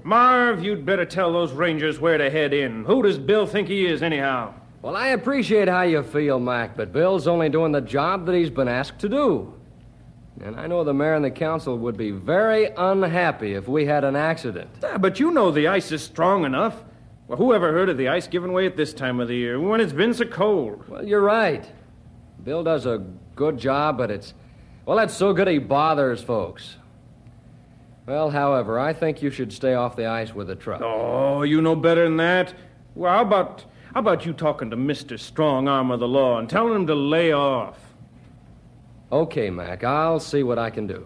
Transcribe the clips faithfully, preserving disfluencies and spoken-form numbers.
Marv, you'd better tell those rangers where to head in. Who does Bill think he is, anyhow? Well, I appreciate how you feel, Mac, but Bill's only doing the job that he's been asked to do. And I know the mayor and the council would be very unhappy if we had an accident. Yeah, but you know the ice is strong enough. Well, who ever heard of the ice giving way at this time of the year, when it's been so cold? Well, you're right. Bill does a good job, but it's... Well, it's so good he bothers folks. Well, however, I think you should stay off the ice with the truck. Oh, you know better than that. Well, how about, how about you talking to Mister Strong Arm of the Law and telling him to lay off? Okay, Mac, I'll see what I can do.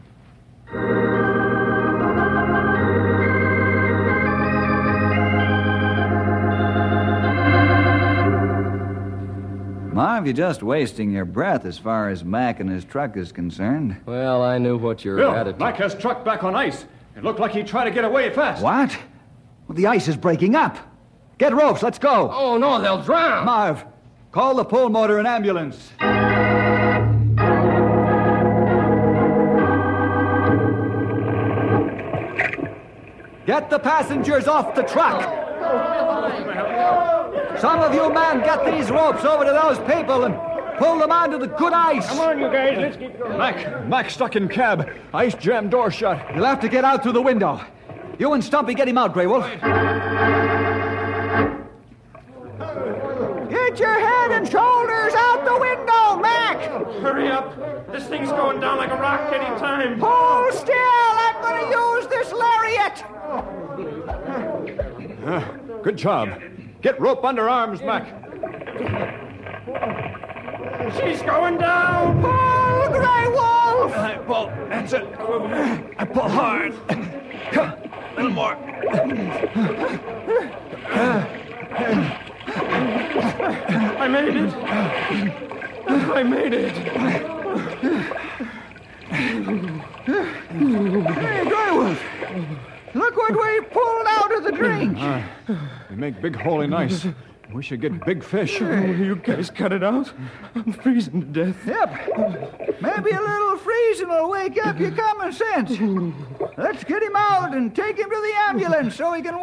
Marv, you're just wasting your breath as far as Mac and his truck is concerned. Well, I knew what your Bill, attitude... Mac has truck back on ice. It looked like he tried to get away fast. What? Well, the ice is breaking up. Get ropes, let's go. Oh, no, they'll drown. Marv, call the pull motor and ambulance. Get the passengers off the truck. Some of you men get these ropes over to those people and pull them onto the good ice. Come on, you guys, let's get going. Mac, Mac stuck in cab. Ice jam door shut. You'll have to get out through the window. You and Stumpy get him out, Grey Wolf. Get your head and shoulders out the window, Mac! Hurry up. This thing's going down like a rock any time. Hold still! I'm going to use this lariat! Uh, good job. Get rope under arms, Mac. She's going down. Pull, Grey Wolf! I pull. That's it. I pull hard. Come. A little more. I made it. I made it. Hey, Grey Wolf! Look what we pulled out of the drink. Uh, we make big hole in ice. We should get big fish. Oh, you guys cut it out. I'm freezing to death. Yep. Maybe a little freezing will wake up your common sense. Let's get him out and take him to the ambulance so he can